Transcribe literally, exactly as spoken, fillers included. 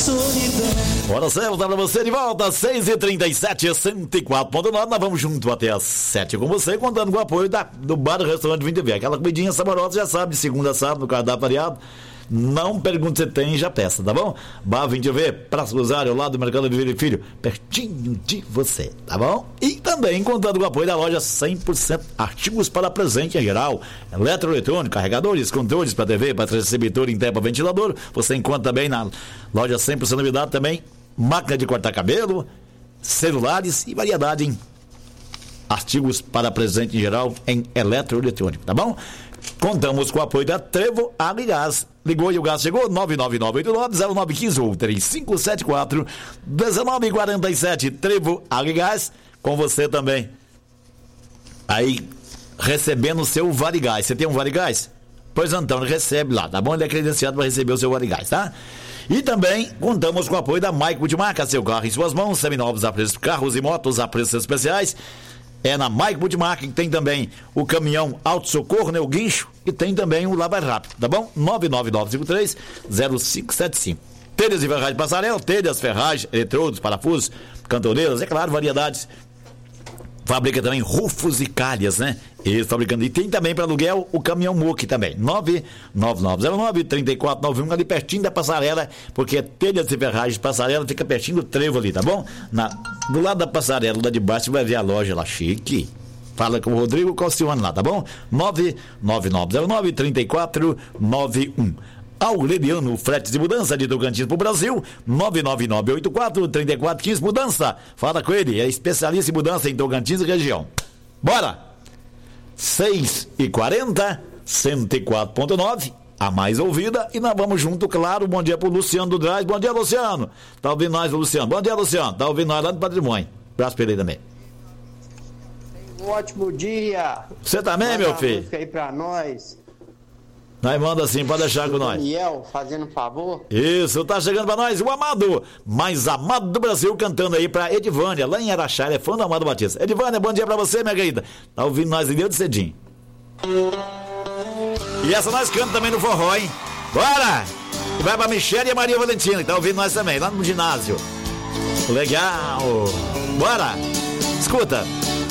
solidão. Hora certa pra você de volta, seis e trinta e sete, cento e quatro ponto nove. Nós vamos junto até as sete com você, contando com o apoio da, do bar do restaurante Vinte V. Aquela comidinha saborosa, já sabe, de segunda a sábado, no cardápio variado. Não pergunte se tem, já peça, tá bom? Bar Vinte V, Praça Rosário, ao lado do Mercado de Vila e Filho, pertinho de você, tá bom? E também contando com o apoio da loja cem por cento artigos para presente em geral, eletroeletrônico, carregadores, controles para T V, para receptor em para ventilador. Você encontra também na loja cem por cento novidade também, máquina de cortar cabelo, celulares e variedade em artigos para presente em geral em eletroeletrônico, tá bom? Contamos com o apoio da Trevo Água e Gás. Ligou e o gás chegou, nove nove nove oito nove zero nove um cinco ou três cinco sete quatro um nove quatro sete. Trevo Água e Gás, com você também. Aí, recebendo o seu Varigás. Você tem um Varigás? Pois então, ele recebe lá, tá bom? Ele é credenciado para receber o seu Varigás, tá? E também contamos com o apoio da Mike Multimarca, seu carro em suas mãos, seminovos a preços, carros e motos a preços especiais. É na Mike Multimarca, que tem também o caminhão Auto Socorro, né, o guincho, e tem também o Lava Rápido, tá bom? nove nove nove cinco três zero cinco sete cinco. Telhas e ferragens passarela, telhas, ferragens, eletrodos, parafusos, cantoneiras, é claro, variedades. Fabrica também rufos e calhas, né? Eles fabricando. E tem também para aluguel o caminhão Muque também. nove nove nove zero nove três quatro nove um, ali pertinho da passarela, porque telhas e ferragens passarela fica pertinho do trevo ali, tá bom? Na, do lado da passarela, lá de baixo, você vai ver a loja lá, chique. Fala com o Rodrigo Costione lá, tá bom? nove nove nove zero nove três quatro nove um. Aureliano Fretes de Mudança de Tocantins pro Brasil, nove nove nove oito quatro três quatro um cinco, mudança. Fala com ele, é especialista em mudança em Tocantins e região. Bora! seis e quarenta, cento e quatro ponto nove, a mais ouvida, e nós vamos junto, claro. Bom dia pro Luciano do Draz. Bom dia, Luciano. Tá ouvindo nós, Luciano? Bom dia, Luciano. Tá ouvindo nós lá do Patrimônio. Abraço pra ele também. Um ótimo dia. Você também, manda meu filho? Música aí pra nós. Nós manda assim, pode deixar com nós. Daniel, fazendo um favor. Isso, tá chegando pra nós o amado, mais amado do Brasil, cantando aí pra Edivânia, lá em Araxá, é fã do Amado Batista. Edivânia, bom dia pra você, minha querida. Tá ouvindo nós em de cedinho. E essa nós cantamos também no forró, hein? Bora! E vai pra Michele e a Maria Valentina, que tá ouvindo nós também, lá no ginásio. Legal! Bora! Escuta!